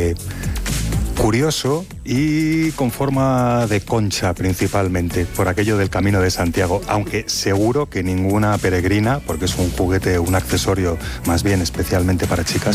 curioso y con forma de concha principalmente, por aquello del Camino de Santiago, aunque seguro que ninguna peregrina, porque es un juguete, un accesorio más bien especialmente para chicas,